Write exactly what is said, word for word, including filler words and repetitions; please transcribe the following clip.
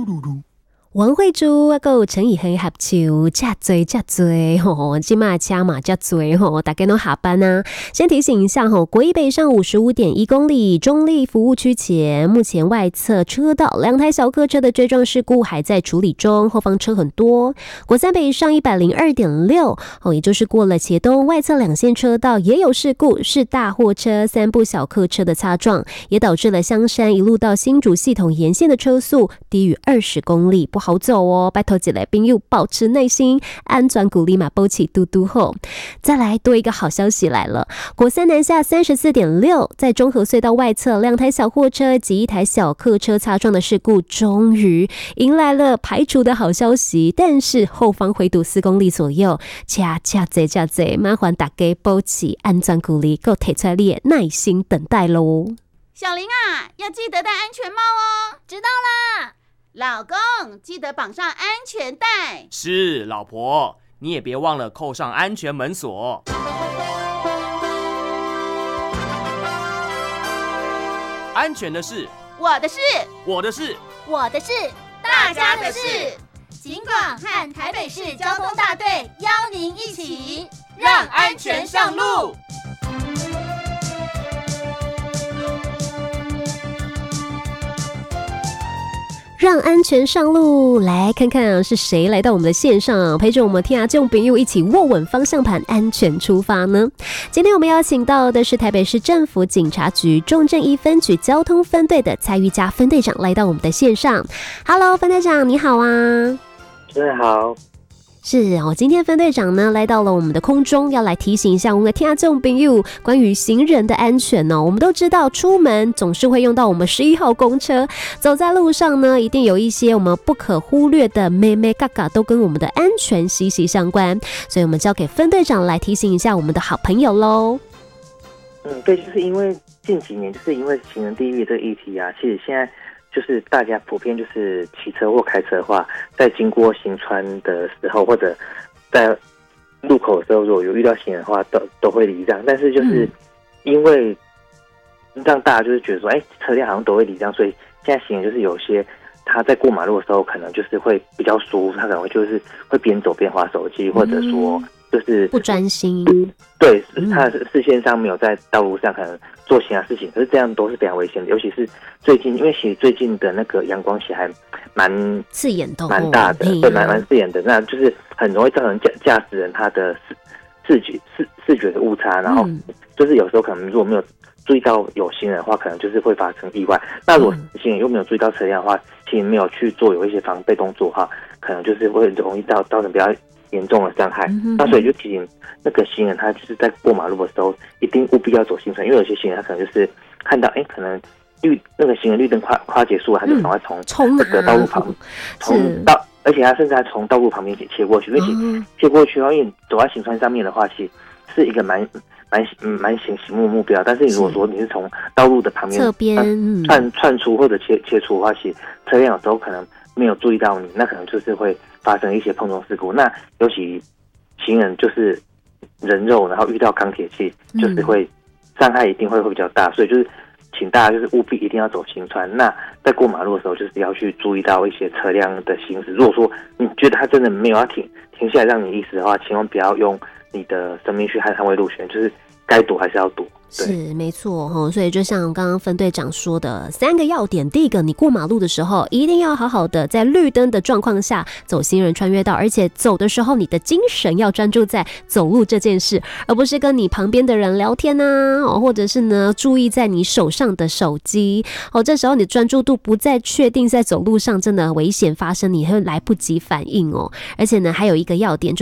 王慧珠啊，有陈以恒合唱，真多真多吼，今嘛车嘛真多吼，大家都下班啊。先提醒一下吼，国一北上五十五点一公里，中立服务区前，目前外侧车道两台小客车的追撞事故还在处理中，后方车很多。国三北上一百零二点六，哦，也就是过了茄东外侧两线车道也有事故，是大货车、三部小客车的擦撞，也导致了香山一路到新竹系统沿线的车速低于二十公里，不好走哦，拜托几位朋友保持耐心，安全鼓励马波起嘟嘟后。再来多一个好消息来了，国三南下三十四点六，在中和隧道外侧两台小货车及一台小客车擦撞的事故，终于迎来了排除的好消息，但是后方回堵四公里左右，恰恰贼恰贼，麻烦大家保持安全鼓励，够提出来你的耐心等待喽。 小林啊，要记得戴安全帽哦。 知道啦。 老公，记得绑上安全带。 是，老婆，你也别忘了扣上安全门锁。安全的事， 我的事， 我的事， 我的事， 大家的事。 警广和台北市交通大队邀您一起让安全上路。 让安全上路，来看看是谁来到我们的线上，陪着我们听众朋友一起握稳方向盘，安全出发呢。今天我们邀请到的是台北市政府警察局中正一分局交通分队的蔡玉佳分队长来到我们的线上。Hello， 分队长你好啊。 大家好。 是哦，今天分队长呢来到了我们的空中，要来提醒一下我们的听众朋友关于行人的安全哦。我们都知道，出门总是会用到我们十一号公车，走在路上呢，一定有一些我们不可忽略的妹妹嘎嘎，都跟我们的安全息息相关。所以，我们交给分队长来提醒一下我们的好朋友喽。 嗯，对，就是因为近几年，就是因为行人地狱这个议题啊，其实现在就是大家普遍就是骑车或开车的话，在经过行穿的时候，或者在路口的时候，如果有遇到行人的话，都都会礼让。但是就是因为让大家就是觉得说，哎、欸，车辆好像都会礼让，所以现在行人就是有些他在过马路的时候，可能就是会比较疏忽，他可能会就是会边走边滑手机，或者说就是不专心。 对，他的视线上没有在道路上可能做其他事情，可是这样都是非常危险的。尤其是最近，因为其实最近的那个阳光其实还蛮刺眼的， 蛮大的，对，蛮蛮刺眼的，那就是很容易造成驾驾驶人他的视视觉视视觉的误差，然后就是有时候可能如果没有注意到有行人的话，可能就是会发生意外。那如果行人又没有注意到车辆的话，其实没有去做有一些防备动作的话，可能就是会容易造造成比较严重的伤害。嗯、那所以就提醒那个行人，他就是在过马路的时候，一定务必要走行程，因为有些行人他可能就是看到，哎，可能绿那个行人绿灯快快结束了，他就赶快从这个道路旁从道，而且他甚至还从道路旁边切过去，因为切切过去的话，因为走在行穿上面的话，其实是一个蛮蛮蛮醒醒目的目标。但是如果说你是从道路的旁边侧边窜窜出或者切切出的话，其实车辆有时候可能没有注意到你，那可能就是会发生一些碰撞事故。那尤其行人就是人肉，然后遇到钢铁器，就是会伤害一定会会比较大。所以就是请大家就是务必一定要走行穿。那在过马路的时候，就是要去注意到一些车辆的行驶。如果说你觉得他真的没有要停停下来让你意识的话，千万不要用你的生命去捍卫路权，就是该躲还是要躲。 是没错，所以就像刚刚分队长说的三个要点，第一个，你过马路的时候一定要好好的在绿灯的状况下走行人穿越道，而且走的时候你的精神要专注在走路这件事，而不是跟你旁边的人聊天啊，或者是呢注意在你手上的手机。哦，这时候你专注度不再确定在走路上，真的危险发生，你会来不及反应哦。而且呢，还有一个要点，